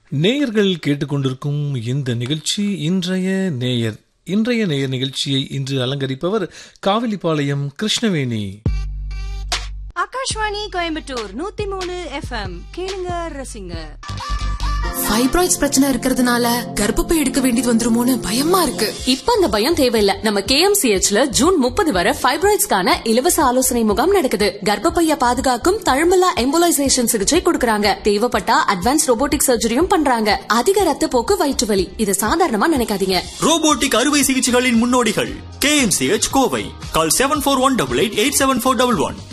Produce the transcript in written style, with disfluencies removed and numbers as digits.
நேயர்கள் கேட்டுக்கொண்டிருக்கும் இந்த நிகழ்ச்சி இன்றைய நேயர் நிகழ்ச்சியை இன்று அலங்கரிப்பவர் காவிலிபாளையம் கிருஷ்ணவேணி. ஆகாஷ்வாணி கோயம்புத்தூர் 103 FM கேளுங்க ரசிங்க. ஃபைப்ராய்ட்ஸ் பிரச்சனை இருக்கிறதுனால கர்ப்பப்பை எடுக்க வேண்டியது வந்துருமோன்னு பயமா இருக்கு. இப்ப அந்த பயம் தேவையில்ல. நம்ம KMCHல ஜூன் 30 வரை ஃபைப்ராய்ட்ஸ்க்கான இலவச ஆலோசனை முகாம் நடக்குது. கர்ப்பப்பைய பாதுகாக்கும் தழும்பலா எம்போலைசேஷன் சிகிச்சை கொடுக்கறாங்க. தேவைப்பட்டா அட்வான்ஸ் ரோபோட்டிக் சர்ஜரியும் பண்றாங்க. அதிக ரத்த போக்கு, வயிற்று வலி இது சாதாரணமா நினைக்காதீங்க. ரோபோட்டிக் அறுவை சிகிச்சைகளின் முன்னோடிகள் KMCH கோவை. கால் 7418887411.